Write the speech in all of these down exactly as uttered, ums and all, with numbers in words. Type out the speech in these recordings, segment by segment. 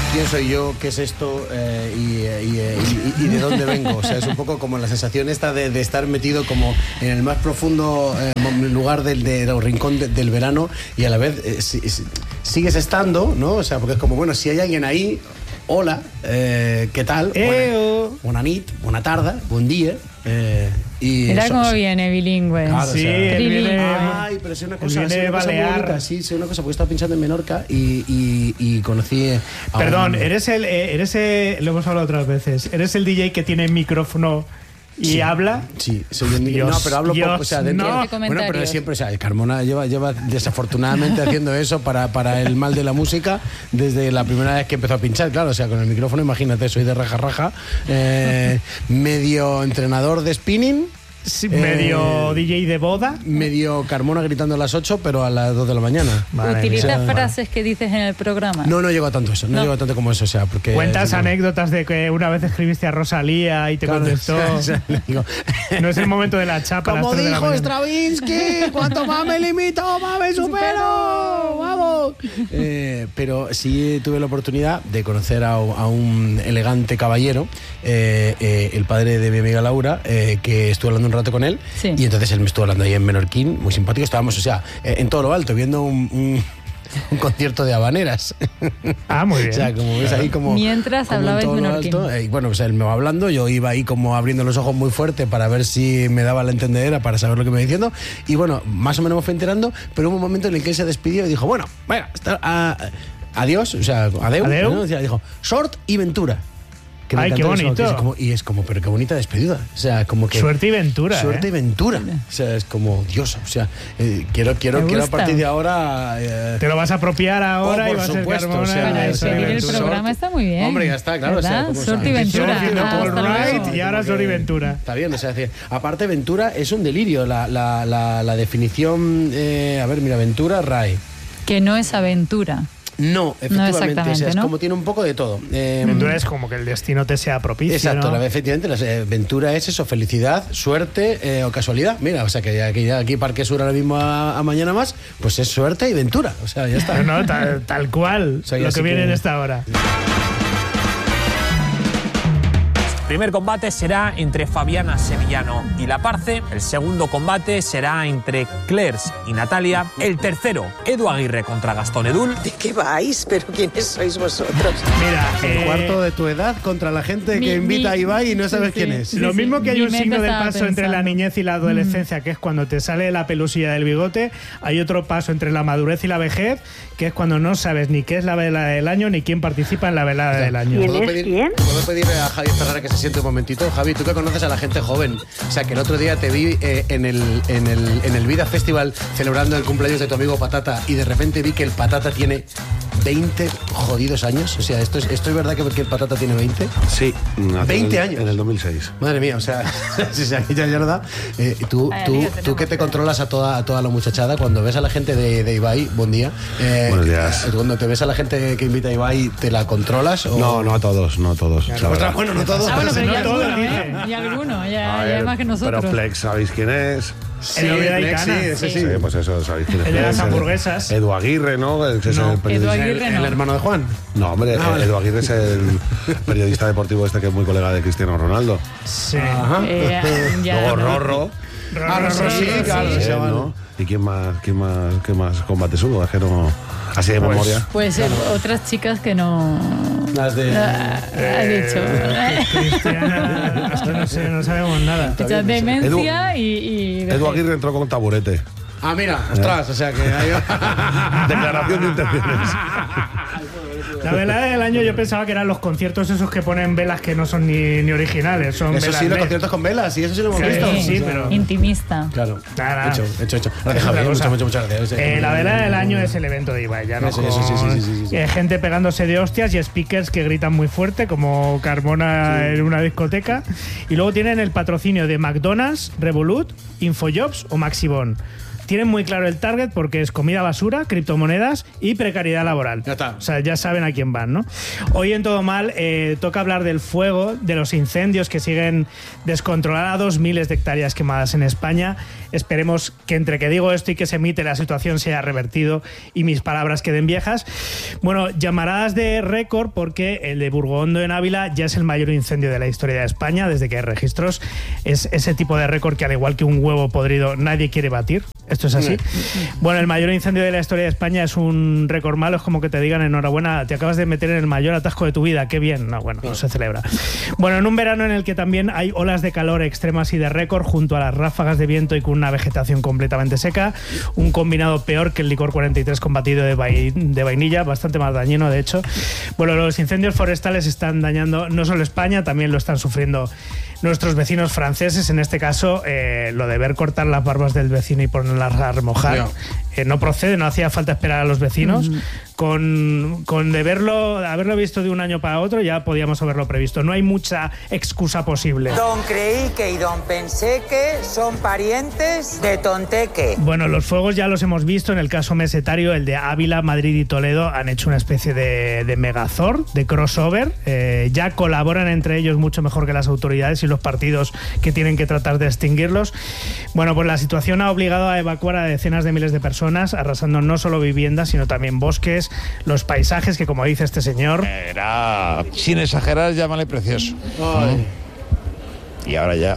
quién soy yo, qué es esto eh, y, y, y, y, y de dónde vengo. O sea, es un poco como la sensación esta de, de estar metido como en el más profundo eh, lugar del, de, del rincón de, del verano y a la vez eh, si, si, sigues estando, ¿no? O sea, porque es como, bueno, si hay alguien ahí, hola, eh, ¿qué tal? Buena, buena nit, buena tarde, buen día. Eh, y Mira eso, cómo eso. viene bilingüe. Claro, Sí, o sea, él viene, ay, pero es una cosa, viene es una cosa muy balear. bonita, sí, es una cosa, porque estaba pinchando en Menorca y, y, y conocí a Perdón, un... eres el, eh, eres el, lo hemos hablado otras veces, eres el D J que tiene micrófono y sí, habla. Sí, soy un Dios, no, pero hablo Dios, poco, o sea, dentro, no. bueno, pero siempre, o sea, Carmona lleva, lleva desafortunadamente haciendo eso para, para el mal de la música desde la primera vez que empezó a pinchar, claro, o sea, con el micrófono, imagínate, soy de raja raja, eh, medio entrenador de spinning. Sí, medio eh, D J de boda. Medio Carmona gritando a las ocho, pero a las dos de la mañana. Madre ¿Utilizas mía. frases que dices en el programa? No, no llego a tanto eso, no, No. llego a tanto como eso, o sea, porque... Cuentas no. anécdotas de que una vez escribiste a Rosalía y te Claro, contestó. o sea, le digo, No es el momento de la chapa. a las como tres de la dijo mañana. Stravinsky, cuanto más me limito, más me supero. ¡Vamos! Eh, pero sí tuve la oportunidad de conocer a, a un elegante caballero, eh, eh, el padre de mi amiga Laura, eh, que estuve hablando un rato con él. Sí. Y entonces él me estuvo hablando ahí en Menorquín, muy simpático. Estábamos, o sea, eh, en todo lo alto, viendo un, un, un concierto de habaneras. Ah, muy bien. O sea, como ves ahí como... Mientras como en hablabais todo lo menorquín. alto, eh, y bueno, o sea, él me va hablando, yo iba ahí como abriendo los ojos muy fuerte para ver si me daba la entendedera para saber lo que me iba diciendo. Y bueno, más o menos me fue enterando, pero hubo un momento en el que él se despidió y dijo, bueno, venga, está, a, adiós, o sea, adeu. Adeu. ¿no? O sea, dijo, Sort y Ventura. Que me Ay, qué encantó eso, bonito. que es como- y es como, pero qué bonita despedida. O sea, como que... Suerte y ventura. Suerte y ¿eh? ventura. O sea, es como, Dios, o sea, eh, quiero, quiero, Me quiero a gusta. partir de ahora... eh, Te lo vas a apropiar ahora Oh, y por va a ser supuesto, Carmona. o sea, Para y eso, despedir el Ventura. programa está muy bien. Hombre, ya está, claro, o sea, ¿verdad? como Sorte y sabe. Ventura. Surfing de Ah, Paul hasta luego. Wright y ahora Sor y Ventura. Está bien, o sea, es decir, aparte Ventura es un delirio, la, la, la, la definición, eh, a ver, mira, Ventura, Ray. Que no es aventura. No, efectivamente, exactamente, o sea, es ¿no? como tiene un poco de todo. Eh, Ventura es como que el destino te sea propicio. Exacto, ¿no? la- efectivamente, la eh, Ventura es eso, felicidad, suerte eh, o casualidad. Mira, o sea, que ya, que ya aquí Parque Sur ahora mismo a, a mañana más, pues es suerte y Ventura, o sea, ya está. No, no, tal, tal cual. O sea, ya lo sí que viene que- en esta hora. El primer combate será entre Fabiana Sevillano y La Parce. El segundo combate será entre Clairs y Natalia. El tercero, Edu Aguirre contra Gastón Edul. ¿De qué vais? ¿Pero quiénes sois vosotros? Mira, El eh, cuarto de tu edad contra la gente mi- que invita mi- a Ibai y no sí, sabes sí. quién es. lo sí, mismo sí. que hay Mi un mente signo del estaba paso entre la pensando. niñez y la adolescencia, que es cuando te sale la pelusilla del bigote, hay otro paso entre la madurez y la vejez, que es cuando no sabes ni qué es la velada del año ni quién participa en la velada del año. ¿Quién ¿Puedo es pedir, quién? ¿Puedo pedirle a Javi Ferrara que se siente un momentito? Javi, tú que conoces a la gente joven. O sea, que el otro día te vi eh, en, el, en, el, en el Vida Festival celebrando el cumpleaños de tu amigo Patata y de repente vi que el Patata tiene veinte jodidos años. O sea, ¿esto es, esto es verdad que, que el Patata tiene veinte? Sí, nació veinte en- años. En el dos mil seis. Madre mía, o sea, si se ya, ya no da. Eh, tú, Ay, tú, amiga, tú tenemos que te que- controlas a toda, a toda la muchachada, cuando ves a la gente de, de Ibai, buen día. eh, Buenos días. Cuando te ves a la gente que invita a Ibai, ¿te la controlas? O... No, no a todos, no a todos. la Ostras, verdad. bueno, no todos. Ah, bueno, pero no ya todo, alguno, dice. ¿eh? Y alguno, ya, A ya ver, más que nosotros. Pero Plex, ¿sabéis quién es? Sí, El novio de Plex, sí, Aitana. ese sí. Sí, pues eso, ¿sabéis quién es? El de las Plex? hamburguesas. Edu Aguirre, ¿no? Ese es No, el periodista. Edu Aguirre. El, no. el hermano de Juan. No, hombre, Ah, vale. Edu Aguirre es el periodista deportivo este que es muy colega de Cristiano Ronaldo. Sí. Ajá. Eh, ya, Luego no. Rorro. Ah, Rorro, sí, claro, eh, se llama, ¿no? ¿Y quién más, quién más, qué más combates hubo? Es que no... Así de Pues- memoria. Pues eh, otras chicas que no... Las de... Ah, ha dicho. Cristiana, es que no sé, no sabemos nada. Mucha demencia y, y Edu Aguirre entró con taburete. Ah, mira, ostras, o sea que... Hay... Declaración de intenciones. La velada del año yo pensaba que eran los conciertos esos que ponen velas que no son ni, ni originales, son Eso velas sí, los L E D. conciertos con velas, y eso sí lo hemos Sí, visto. sí, O sea, pero- Intimista. Claro, Nada, hecho, hecho, hecho. Gracias, Es otra Javier, cosa. muchas, muchas, muchas gracias. Eh, la velada del año es el evento de Ibai, ya no Eso, eso, sí, sí, sí, sí, sí. Eh, gente pegándose de hostias y speakers que gritan muy fuerte, como Carmona en una discoteca. Y luego tienen el patrocinio de McDonald's, Revolut, Infojobs o Maxibon. tienen muy claro el target porque es comida basura, criptomonedas y precariedad laboral. Ya está. O sea, ya saben a quién van, ¿no? Hoy en Todo Mal eh, toca hablar del fuego, de los incendios que siguen descontrolados, miles de hectáreas quemadas en España. Esperemos que entre que digo esto y que se emite la situación se haya revertido y mis palabras queden viejas. Bueno, llamaradas de récord porque el de Burgondo en Ávila ya es el mayor incendio de la historia de España desde que hay registros. Es ese tipo de récord que, al igual que un huevo podrido, nadie quiere batir. Esto es así. Bueno, el mayor incendio de la historia de España es un récord malo. Es como que te digan enhorabuena, te acabas de meter en el mayor atasco de tu vida. Qué bien. No, bueno, no se celebra. Bueno, en un verano en el que también hay olas de calor extremas y de récord junto a las ráfagas de viento y con una vegetación completamente seca, un combinado peor que el licor cuarenta y tres combatido de, vai- de vainilla, bastante más dañino de hecho. Bueno, los incendios forestales están dañando no solo España, también lo están sufriendo nuestros vecinos franceses. En este caso, eh, lo de ver cortar las barbas del vecino y ponerlas a remojar eh, no procede, no hacía falta esperar a los vecinos. Mm. Con, con de verlo, haberlo visto de un año para otro ya podíamos haberlo previsto. No hay mucha excusa posible. Don creí que y don pensé que son parientes de Tonteque. Bueno, los fuegos ya los hemos visto en el caso mesetario, el de Ávila, Madrid y Toledo han hecho una especie de, de megazord, de crossover. Eh, ya colaboran entre ellos mucho mejor que las autoridades y los partidos que tienen que tratar de extinguirlos. Bueno, pues la situación ha obligado a evacuar a decenas de miles de personas, arrasando no solo viviendas, sino también bosques, los paisajes, que como dice este señor... Era, sin exagerar, llámale precioso. Ay. Y ahora ya...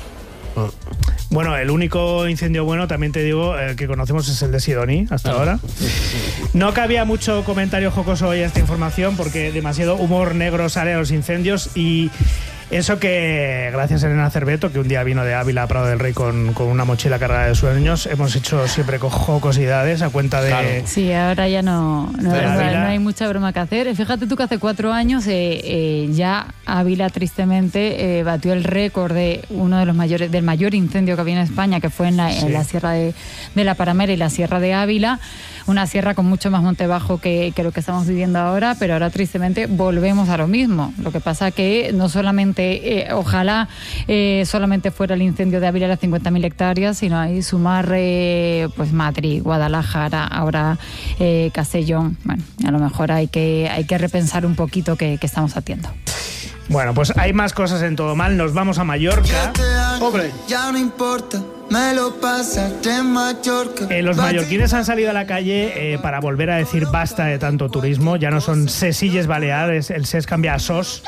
Bueno, el único incendio bueno, también te digo, el que conocemos es el de Sidoni, hasta ah, ahora. Sí, sí, sí. No cabía mucho comentario jocoso hoy a esta información porque demasiado humor negro sale a los incendios y... Eso que, gracias a Elena Cerveto, que un día vino de Ávila a Prado del Rey con, con una mochila cargada de sueños, hemos hecho siempre jocosidades a cuenta de... Claro. Sí, ahora ya no, no, no, no hay mucha broma que hacer. Fíjate tú que hace cuatro años eh, eh, ya Ávila tristemente eh, batió el récord de uno de los mayores, del mayor incendio que había en España, que fue en la, sí. en la Sierra de, de la Paramera y la Sierra de Ávila. Una sierra con mucho más monte bajo que, que lo que estamos viviendo ahora, pero ahora tristemente volvemos a lo mismo. Lo que pasa que no solamente, eh, ojalá eh, solamente fuera el incendio de Ávila las cincuenta mil hectáreas, sino ahí sumar eh, pues Madrid, Guadalajara, ahora eh, Castellón. Bueno, a lo mejor hay que, hay que repensar un poquito qué, qué estamos haciendo. Bueno, pues hay más cosas en Todo Mal. Nos vamos a Mallorca. ¡Hombre! Ya no importa, me lo pasaré en Mallorca. Eh, los mallorquines han salido a la calle eh, para volver a decir basta de tanto turismo. Ya no son sesilles baleares, el ses cambia a sos.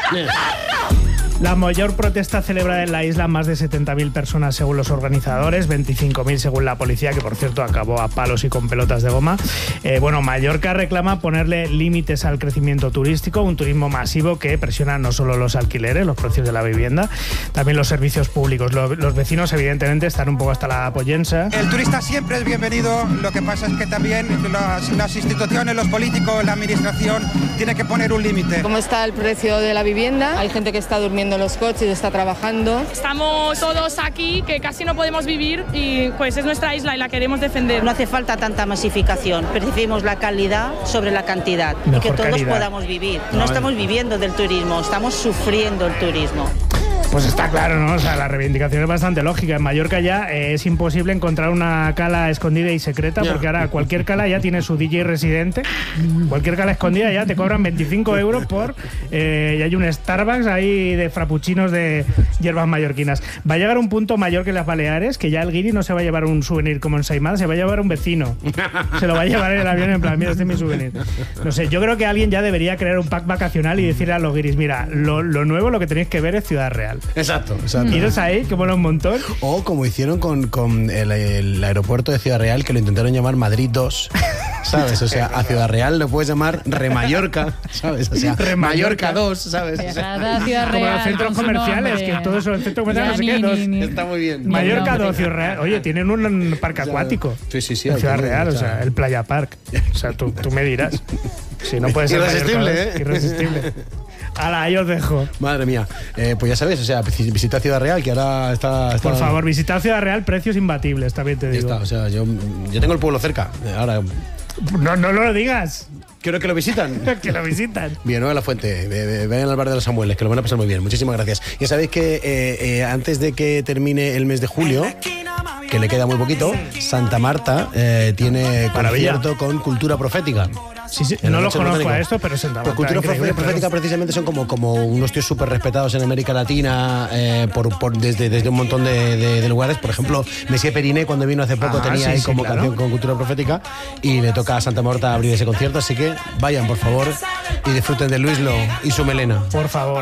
La mayor protesta celebrada en la isla, más de setenta mil personas según los organizadores, veinticinco mil según la policía, que por cierto acabó a palos y con pelotas de goma. Eh, bueno, Mallorca reclama ponerle límites al crecimiento turístico, un turismo masivo que presiona no solo los alquileres, los precios de la vivienda, también los servicios públicos. Los, los vecinos evidentemente están un poco hasta la pollensa. El turista siempre es bienvenido, lo que pasa es que también las, las instituciones, los políticos, la administración, tienen que poner un límite. ¿Cómo está el precio de la vivienda? Hay gente que está durmiendo en los coches, está trabajando. Estamos todos aquí que casi no podemos vivir y pues es nuestra isla y la queremos defender. No hace falta tanta masificación, preferimos la calidad sobre la cantidad. Mejor y que todos calidad. Podamos vivir. No, no estamos viviendo del turismo, estamos sufriendo el turismo. Pues está claro, ¿no? O sea, la reivindicación es bastante lógica. En Mallorca ya eh, es imposible encontrar una cala escondida y secreta, yeah. porque ahora cualquier cala ya tiene su D J residente. Cualquier cala escondida ya te cobran veinticinco euros por... Eh, y hay un Starbucks ahí de frappuccinos de hierbas mallorquinas. Va a llegar un punto mayor que las Baleares, que ya el guiri no se va a llevar un souvenir como en Saimada, se va a llevar un vecino. Se lo va a llevar en el avión en plan, mira, este es mi souvenir. No sé, yo creo que alguien ya debería crear un pack vacacional y decirle a los guiris, mira, lo, lo nuevo, lo que tenéis que ver es Ciudad Real. Exacto, exacto. Iros ahí, que mola un montón. O como hicieron con, con el, el aeropuerto de Ciudad Real, que lo intentaron llamar Madrid dos, ¿sabes? O sea, a Ciudad Real lo puedes llamar Remallorca, ¿sabes? O sea, Mallorca dos, ¿sabes? O sea, Ciudad Real, como los centros comerciales, que todos son centros comerciales, no sé qué, dos. Ni, ni. Está muy bien. Mallorca dos, Ciudad Real. Oye, tienen un parque acuático. Sí, sí, sí. En Ciudad Real, o sea, el Playa Park. O sea, tú, tú me dirás. Si no puede ser irresistible, Mallorca, ¿eh? Irresistible. Hala, ahí os dejo. Madre mía. Eh, pues ya sabes, o sea, visita Ciudad Real, que ahora está... está... Por favor, visita Ciudad Real, precios imbatibles, también te digo. Ya está, o sea, yo, yo tengo el pueblo cerca. Ahora... No, no lo digas. Quiero que lo visitan. que lo visitan. Bien, ¿no? A la fuente. Vayan al bar de los Samueles, que lo van a pasar muy bien. Muchísimas gracias. Ya sabéis que eh, eh, antes de que termine el mes de julio, que le queda muy poquito, Santa Marta eh, tiene Maravilla. concierto con Cultura Profética. Sí, sí, no lo conozco a esto, pero Santa Marta. Cultura increíble, Profética pero... precisamente son como, como unos tíos súper respetados en América Latina eh, por, por, desde, desde un montón de, de, de lugares. Por ejemplo, Messier Periné, cuando vino hace poco, Ah, tenía sí, ahí sí, como claro. canción con Cultura Profética y le toca a Santa Marta abrir ese concierto. Así que vayan, por favor, y disfruten de Luislo y su melena. Por favor.